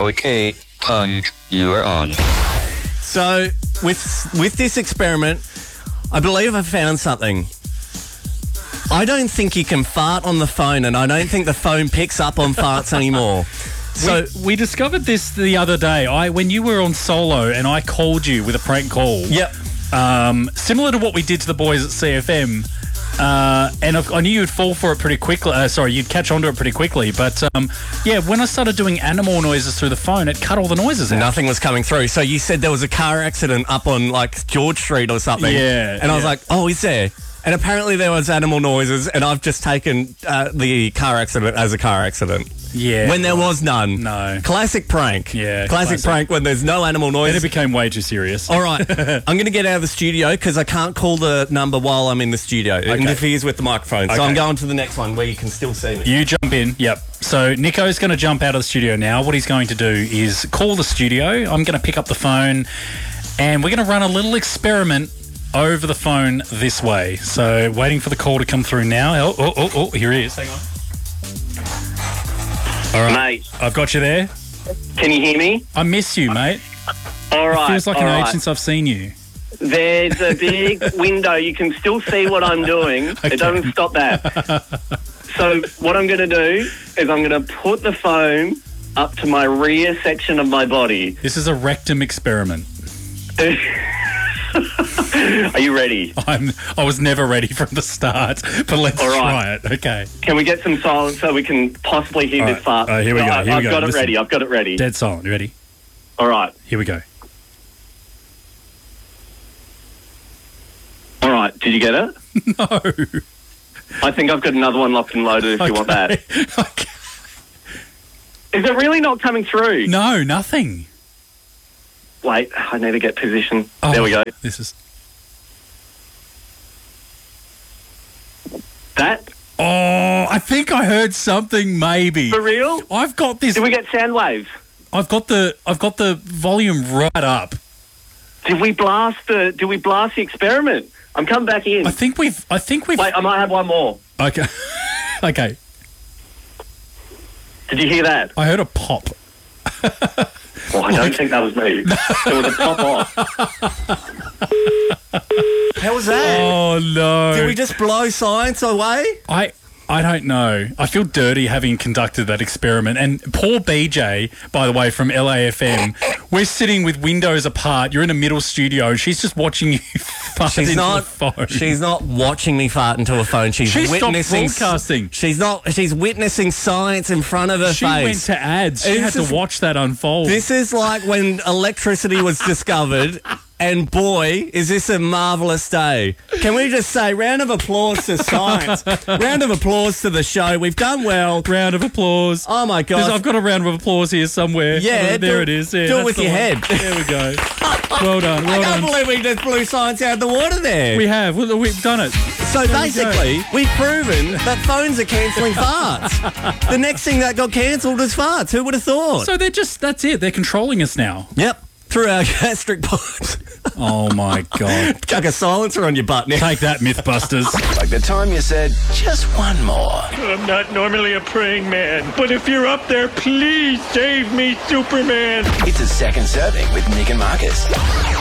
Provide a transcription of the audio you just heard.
Okay, Punch, you're on. So, with this experiment, I believe I found something. I don't think you can fart on the phone, and I don't think the phone picks up on farts anymore. So we discovered this the other day. When you were on solo and I called you with a prank call. Yep. Similar to what we did to the boys at CFM. And I knew you'd fall for it pretty quickly. You'd catch on to it pretty quickly. But, when I started doing animal noises through the phone, it cut all the noises out. Nothing was coming through. So you said there was a car accident up on, like, George Street or something. Yeah. And I was like, oh, is there? And apparently there was animal noises, and I've just taken the car accident as a car accident. Yeah. When there was none. No. Classic prank. Yeah. Classic prank when there's no animal noise. And it became way too serious. All right. I'm going to get out of the studio because I can't call the number while I'm in the studio. It interferes with the microphone. So I'm going to the next one where you can still see me. You jump in. Yep. So Nico's going to jump out of the studio now. What he's going to do is call the studio. I'm going to pick up the phone and we're going to run a little experiment over the phone this way. So waiting for the call to come through now. Oh, here he is. Hang on. All right. Mate. I've got you there. Can you hear me? I miss you, mate. All right. It feels like an age since I've seen you. There's a big window. You can still see what I'm doing. Okay. It doesn't stop that. So what I'm going to do is I'm going to put the phone up to my rear section of my body. This is a rectum experiment. Are you ready? I was never ready from the start, but let's try it. Okay. Can we get some silence so we can possibly hear this fart? Here we go. I've got it ready. I've got it ready. Dead silent. You ready? All right. Here we go. All right. Did you get it? No. I think I've got another one locked and loaded if you want that. Okay. Is it really not coming through? No, nothing. Wait, I need to get position. There we go. This is... That? Oh, I think I heard something maybe. For real? I've got this... Did we get sound waves? I've got the volume right up. Did we blast the experiment? I'm coming back in. I think we've Wait, I might have one more. Okay. Okay. Did you hear that? I heard a pop. Well, I don't think that was me. There was a pop off. How was that? Oh, no. Did we just blow science away? I don't know. I feel dirty having conducted that experiment. And poor BJ, by the way, from LAFM, we're sitting with windows apart. You're in a middle studio and she's just watching you fart into a phone. She's not watching me fart into a phone. She's witnessing stopped broadcasting. She's witnessing science in front of her face. She went to ads. She had to watch that unfold. This is like when electricity was discovered. And boy, is this a marvellous day. Can we just say, round of applause to science. Round of applause to the show. We've done well. Round of applause. Oh, my God. I've got a round of applause here somewhere. Yeah. There it is. Yeah, do it with your head. There we go. Well done. I can't believe we just blew science out of the water there. We have. We've done it. So basically, we've proven that phones are cancelling farts. The next thing that got cancelled was farts. Who would have thought? So that's it. They're controlling us now. Yep. Through our gastric pipes. Oh, my God. Chuck a silencer on your butt now. Take that, Mythbusters. Like the time you said, just one more. I'm not normally a praying man, but if you're up there, please save me, Superman. It's a second serving with Nick and Marcus.